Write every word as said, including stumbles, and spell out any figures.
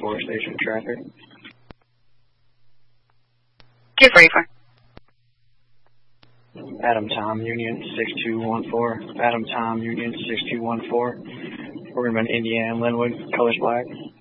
four station traffic. Get ready for. Adam Tom, Union six two one four. Adam Tom, Union six two one four. We're going to be in Indiana, Linwood, colors black.